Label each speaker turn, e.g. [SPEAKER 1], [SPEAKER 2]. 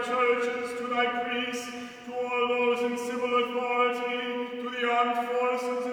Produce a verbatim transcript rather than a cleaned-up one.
[SPEAKER 1] thy churches, to thy priests, to all those in civil authority, to the armed forces